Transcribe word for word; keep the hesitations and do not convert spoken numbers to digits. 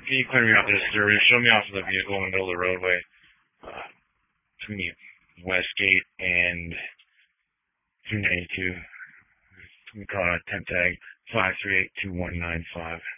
Can you clear me off the disturbance? Show me off of the vehicle in the middle of the roadway. Uh, between Westgate and two ninety-two. We call it a temp tag five three eight two one nine five.